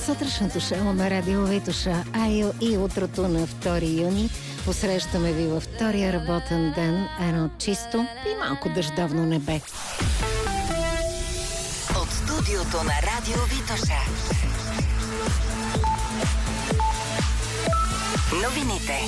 Сутрешното шоу на Радио Витоша, и утрото на 2 юни. Посрещаме ви във втория работен ден, едно чисто и малко дъждовно небе. От студиото на Радио Витоша. Новините.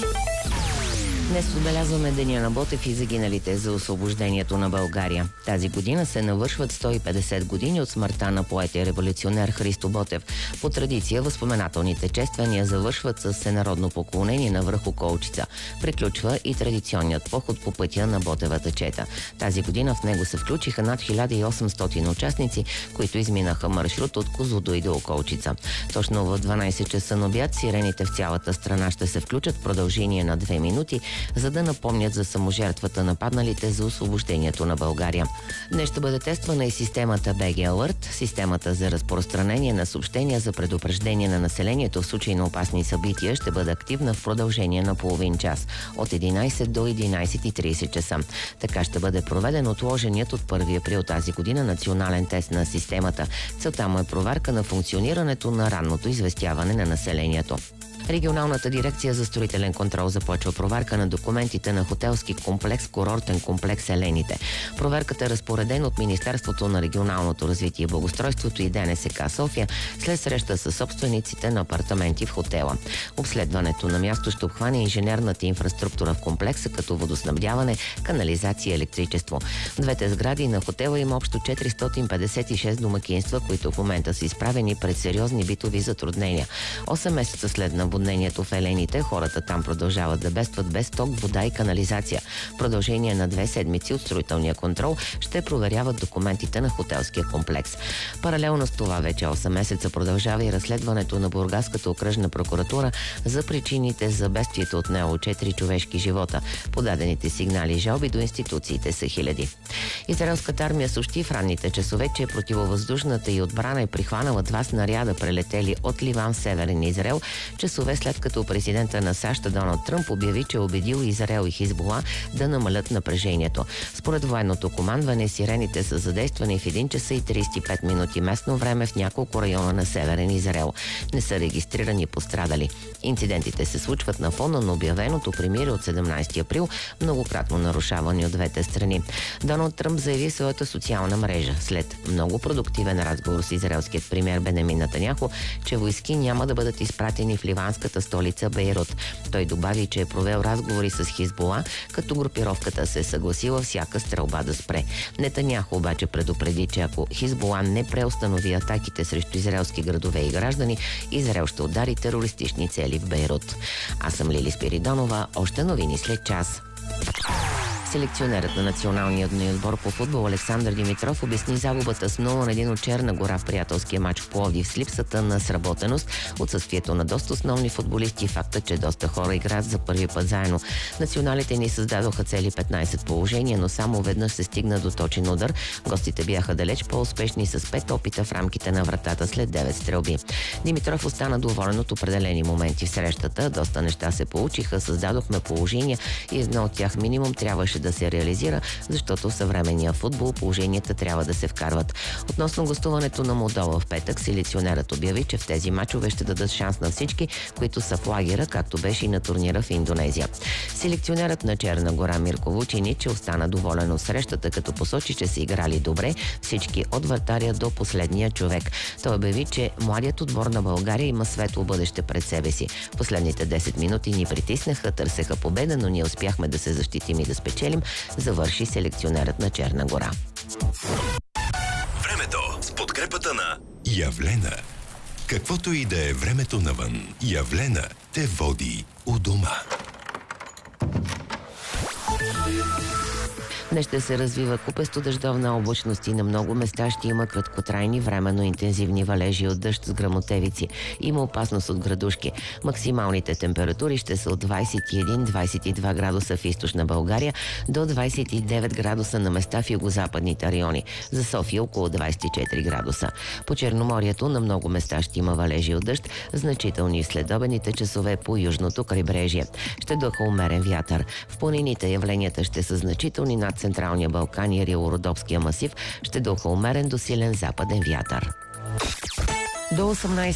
Днес отбелязваме Деня на Ботев и загиналите за освобождението на България. Тази година се навършват 150 години от смъртта на поета и революционер Христо Ботев. По традиция, възпоменателните чествания завършват с всенародно поклонение на връх Околчица. Приключва и традиционният поход по пътя на Ботевата чета. Тази година в него се включиха над 1800 участници, които изминаха маршрут от Козлодуй до Околчица. Точно в 12 часа на обяд сирените в цялата страна ще се включат в продължение на 2 минути, за да напомнят за саможертвата на падналите за освобождението на България. Днес ще бъде тествана и системата BG Alert, системата за разпространение на съобщения за предупреждение на населението в случай на опасни събития ще бъде активна в продължение на половин час, от 11 до 11:30 часа. Така ще бъде проведен отложеният от 1 април тази година национален тест на системата. Целта му е проверка на функционирането на ранното известяване на населението. Регионалната дирекция за строителен контрол започва проверка на документите на хотелски комплекс, курортен комплекс Елените. Проверката е разпоредена от Министерството на регионалното развитие и благоустройството и ДНСК София след среща с собствениците на апартаменти в хотела. Обследването на място ще обхване инженерната инфраструктура в комплекса, като водоснабдяване, канализация и електричество. В двете сгради на хотела има общо 456 домакинства, които в момента са изправени пред сериозни битови затруднения. 8 месеца след наводнението в Елените, хората там продължават да бедстват без ток, вода и канализация. В продължение на 2 седмици от строителния контрол ще проверяват документите на хотелския комплекс. Паралелно с това вече 8 месеца продължава и разследването на Бургаската окръжна прокуратура за причините за бедствието от него 4 човешки живота. Подадените сигнали и жалби до институциите са хиляди. Израелската армия съобщи в ранните часове, че противовъздушната и отбрана е прихванала 2 снаряда, прелетели от Ливан в северен Израел, часове след като президента на САЩ Доналд Тръмп обяви, че е убедил Израел и Хизбула да намалят напрежението. Според военното командване, сирените са задействани в 1 часа и 35 минути местно време в няколко района на северен Израел. Не са регистрирани пострадали. Инцидентите се случват на фона на обявеното примирие от 17 април, многократно нарушавани от двете страни. Доналд Тръмп заяви в своята социална мрежа след много продуктивен разговор с израелският премиер Бенямин Нетаняху, че войски няма да бъдат изпратени в ливанската столица Бейрут. Той добави, че е провел разговори с Хизбула, като групировката се е съгласила всяка стрелба да спре. Нетаняху обаче предупреди, че ако Хизбула не преустанови атаките срещу израелски градове и граждани, Израел ще удари терористични цели в Бейрут. Аз съм Лили Спиридонова. Още новини след час. Селекционерът на националния отбор по футбол Александър Димитров обясни загубата с 0-1 от Черна гора в приятелския матч в Пловдив с липсата на сработеност, отсъствието на доста основни футболисти и факта, че доста хора играят за първи път заедно. Националите ни създадоха цели 15 положения, но само веднъж се стигна до точен удар. Гостите бяха далеч по-успешни с 5 опита в рамките на вратата след 9 стрелби. Димитров остана доволен от определени моменти в срещата. Доста неща се получиха, създадохме положения и едно от тях минимум трябваше да се реализира, защото в съвременния футбол положенията трябва да се вкарват. Относно гостуването на Молдова в петък, селекционерът обяви, че в тези мачове ще дадат шанс на всички, които са в лагера, както беше и на турнира в Индонезия. Селекционерът на Черна гора Мирко Вучинич остана доволен от срещата, като посочи, че са играли добре всички от вратаря до последния човек. Той обяви, че младият отбор на България има светло бъдеще пред себе си. Последните 10 минути ни притиснаха, търсеха победа, но ние успяхме да се защитим и да спечелим, завърши селекционерът на Черна гора. Времето с подкрепата на Явлена. Каквото и да е времето навън, Явлена те води у дома. Днес ще се развива купесто дъждовна облачност и на много места ще има краткотрайни временно интензивни валежи от дъжд с гръмотевици. Има опасност от градушки. Максималните температури ще са от 21-22 градуса в източна България до 29 градуса на места в югозападните райони. За София около 24 градуса. По Черноморието на много места ще има валежи от дъжд, значителни в следобедните часове по южното крайбрежие. Ще духа умерен вятър. В планините явленията ще са значителни над Централния Балкан и Рило-Родопския масив, ще духа умерен до силен западен вятър. До 18